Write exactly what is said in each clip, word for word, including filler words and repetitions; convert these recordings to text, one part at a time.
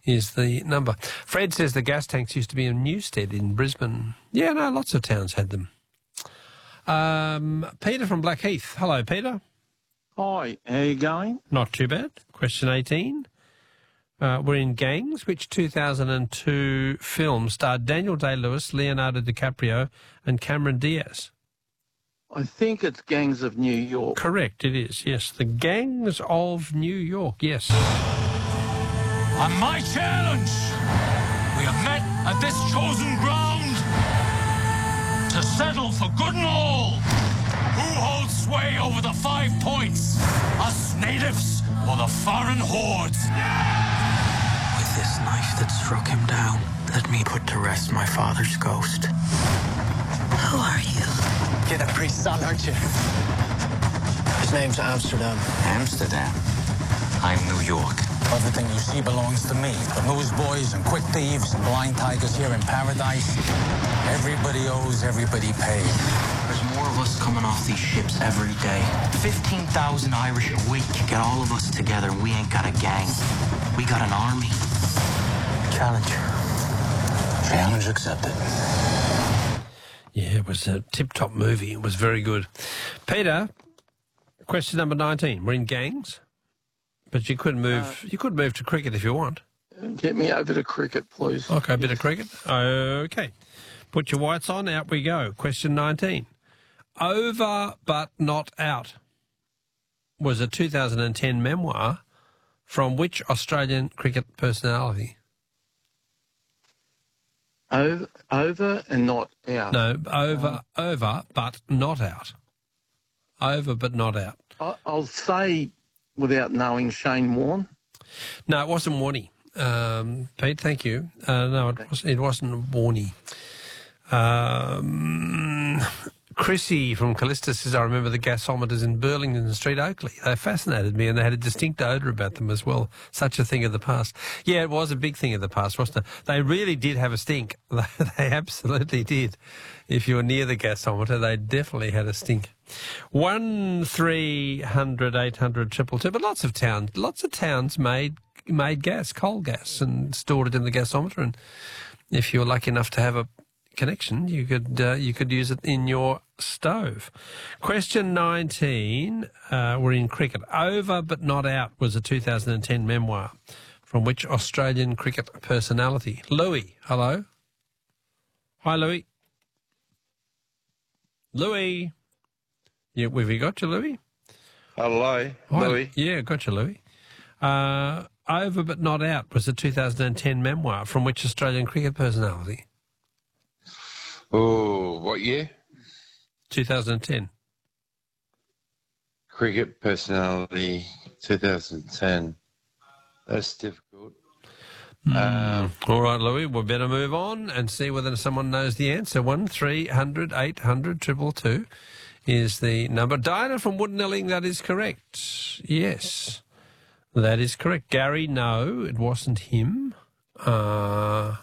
is the number. Fred says the gas tanks used to be in Newstead in Brisbane. Yeah, no, lots of towns had them. Um, Peter from Blackheath. Hello, Peter. Hi, how you going? Not too bad. Question eighteen. Uh, we're in Gangs. Which two thousand two film starred Daniel Day-Lewis, Leonardo DiCaprio and Cameron Diaz? I think it's Gangs of New York. Correct, it is, yes. The Gangs of New York, yes. On my challenge, we have met at this chosen ground to settle for good and all. Who holds sway over the five points? Us natives or the foreign hordes? With this knife that struck him down, let me put to rest my father's ghost. Who are you? You're the priest's son, aren't you? His name's Amsterdam. Amsterdam. I'm New York. Everything you see belongs to me. The newsboys and quick thieves and blind tigers here in paradise. Everybody owes, everybody pays. There's more of us coming off these ships every day. fifteen thousand Irish a week. Get all of us together and we ain't got a gang. We got an army. Challenge. Challenge accepted. Yeah, it was a tip-top movie. It was very good. Peter, question number nineteen. We're in Gangs, but you could move. Uh, you could move to cricket if you want. Get me over to cricket, please. Okay, a bit of cricket. Okay. Put your whites on. Out we go. Question nineteen. Over but not out was a two thousand ten memoir from which Australian cricket personality? Over, over and not out. No, over, um, over but not out. Over but not out. I, I'll say, without knowing, Shane Warne. No, it wasn't Warney. Um, Pete, thank you. Uh, no, it, was, it wasn't Warney. Um, Chrissy from Callista says, I remember the gasometers in Burlington Street, Oakley. They fascinated me and they had a distinct odour about them as well. Such a thing of the past. Yeah, it was a big thing of the past, wasn't it? They really did have a stink. They absolutely did. If you were near the gasometer, they definitely had a stink. One, three hundred, eight hundred, triple two. But lots of towns, lots of towns made made gas, coal gas, and stored it in the gasometer. And if you were lucky enough to have a connection, you could uh, you could use it in your stove. Question nineteen, uh, we're in cricket. Over but not out was a two thousand ten memoir from which Australian cricket personality? Louis, hello. Hi, Louis. Louis. Yeah, have you got you, Louis? Hello, Hi. Louis. Yeah, got you, Louis. Uh, Over but not out was a two thousand ten memoir from which Australian cricket personality? Oh, what year? two thousand ten. Cricket personality, two thousand ten. That's difficult. Mm. Um, All right, Louis, we better move on and see whether someone knows the answer. One three hundred eight hundred triple two is the number. Diana from Woodnelling, that is correct. Yes, that is correct. Gary, no, it wasn't him. Uh...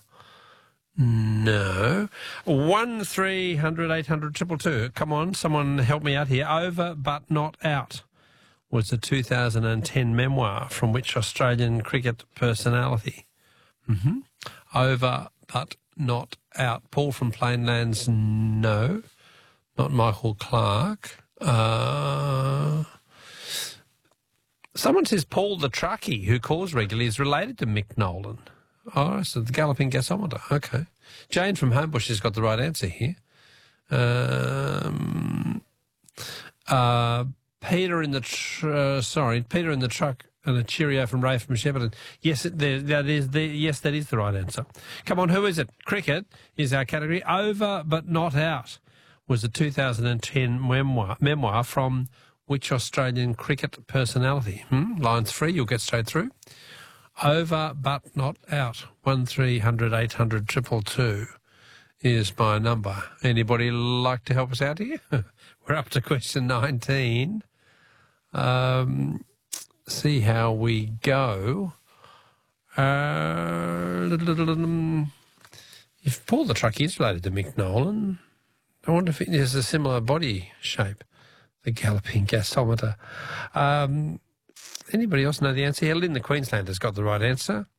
No. One three hundred eight hundred triple two. Come on, someone help me out here. Over but not out was the two thousand ten memoir from which Australian cricket personality? Mm-hmm. Over but not out. Paul from Plainlands, no. Not Michael Clark. Uh, someone says Paul the truckie, who calls regularly, is related to Mick Nolan. Oh, so the galloping gasometer. Okay. Jane from Homebush has got the right answer here. Um, uh, Peter in the tr- uh, sorry, Peter in the truck and a cheerio from Ray from Shepparton. Yes, it, there, that is the yes, that is the right answer. Come on, who is it? Cricket is our category. Over but not out was the two thousand ten memoir memoir from which Australian cricket personality? Hmm? Lines free. You'll get straight through. Over but not out. One three hundred eight hundred triple two is my number. Anybody like to help us out here? We're up to question nineteen. Um, see how we go. Uh, if Paul the truck is related to Mick Nolan, I wonder if it has a similar body shape. The galloping gasometer. Um... Anybody else know the answer here? Lynn the Queenslander has got the right answer.